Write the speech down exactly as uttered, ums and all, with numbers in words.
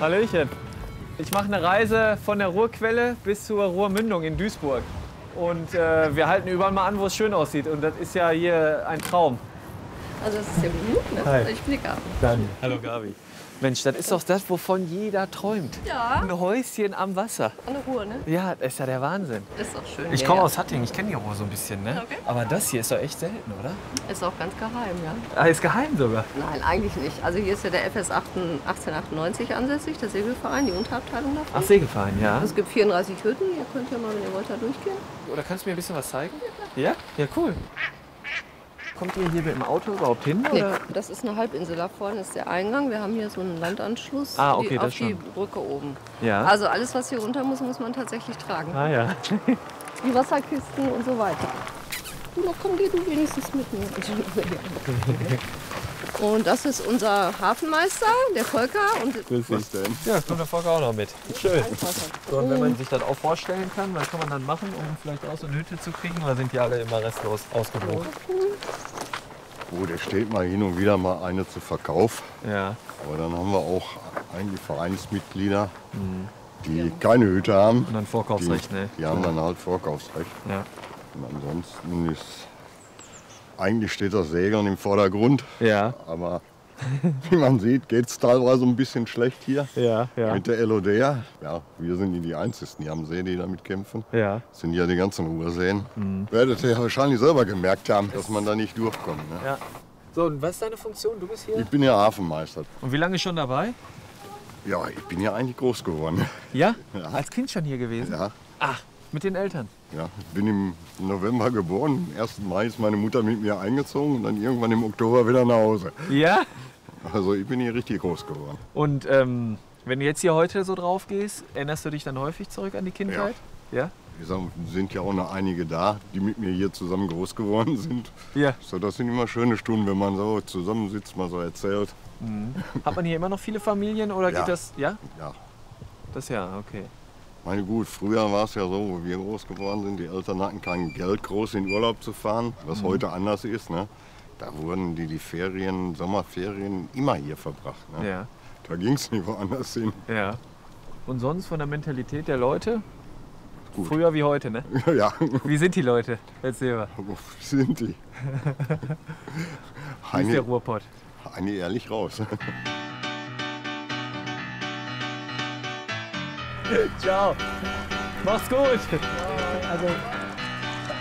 Hallöchen. Ich mache eine Reise von der Ruhrquelle bis zur Ruhrmündung in Duisburg. Und äh, wir halten überall mal an, wo es schön aussieht. Und das ist ja hier ein Traum. Also das ist ja gut, ne? Hi. Ich bin die Gabi. Dann. Hallo Gabi. Mensch, das ist doch das, wovon jeder träumt. Ja. Ein Häuschen am Wasser. An der Ruhr, ne? Ja, das ist ja der Wahnsinn. Ist doch schön. Ich ja, komme ja. aus Hattingen, ich kenne die Ruhr so ein bisschen, ne? Okay. Aber das hier ist doch echt selten, oder? Ist auch ganz geheim, ja. Ah, ist geheim sogar. Nein, eigentlich nicht. Also hier ist ja der F S achtzehnhundertachtundneunzig ansässig, der Segelverein, die Unterabteilung davon. Ach, Segelverein, ja. Es gibt vierunddreißig Hütten. Ihr könnt ja mal, wenn ihr wollt, da durchgehen. Oder kannst du mir ein bisschen was zeigen? Ja? Ja, cool. Kommt ihr hier mit dem Auto überhaupt hin? Nee, Oder? das ist eine Halbinsel. Da vorne ist der Eingang. Wir haben hier so einen Landanschluss Ah, okay, die, das auf die schon. Brücke oben. Ja. Also alles, was hier runter muss, muss man tatsächlich tragen. Ah ja. Die Wasserkisten und so weiter. Du, da komm, geh du wenigstens mit mir. Und das ist unser Hafenmeister, der Volker. Und Was denn? Ja, kommt der Volker auch noch mit. Schön. So, und wenn man sich das auch vorstellen kann, was kann man dann machen, um vielleicht auch so eine Hütte zu kriegen? Oder sind die alle immer restlos ausgebucht? Oh, der steht mal hin und wieder mal eine zu Verkauf. Ja. Aber dann haben wir auch eigentlich Vereinsmitglieder, die keine Hütte haben. Und dann Vorkaufsrecht, die, ne? Die haben dann halt Vorkaufsrecht. Ja. Und ansonsten ist, eigentlich steht das Segeln im Vordergrund. Ja. Aber wie man sieht, geht es teilweise ein bisschen schlecht hier. Ja, ja. Mit der L O D. Ja, wir sind nicht die Einzigen hier am See, die damit kämpfen. Ja. Das sind ja die ganzen Ruhrseen. Mhm. Werdet ihr wahrscheinlich selber gemerkt haben, dass man da nicht durchkommt. Ne? Ja. So, und was ist deine Funktion? Du bist hier? Ich bin ja Hafenmeister. Und wie lange schon dabei? Ja, ich bin ja eigentlich groß geworden. Ja? Ja. Als Kind schon hier gewesen? Ja, Ach, mit den Eltern? ja, ich bin im November geboren. Am ersten Mai ist meine Mutter mit mir eingezogen und dann irgendwann im Oktober wieder nach Hause. Ja? Also ich bin hier richtig groß geworden. Und ähm, wenn du jetzt hier heute so drauf gehst, erinnerst du dich dann häufig zurück an die Kindheit? Ja. Wie gesagt, sind ja auch noch einige da, die mit mir hier zusammen groß geworden sind. Ja. So, das sind immer schöne Stunden, wenn man so zusammensitzt, mal so erzählt. Mhm. Hat man hier immer noch viele Familien oder Ja. geht das? Ja? Ja, Das ja, okay. meine gut, früher war es ja so, wo wir groß geworden sind, die Eltern hatten kein Geld, groß in Urlaub zu fahren, was Mhm. heute anders ist. Ne? Da wurden die, die Ferien, Sommerferien immer hier verbracht. Ne? Ja. Da ging es nicht woanders hin. Ja. Und sonst von der Mentalität der Leute? Gut. Früher wie heute, ne? Ja, Wie sind die Leute? Erzähl mal. wo sind die? Wie ist der Eine, Ruhrpott? eine ehrlich raus. Ciao. Mach's gut. Also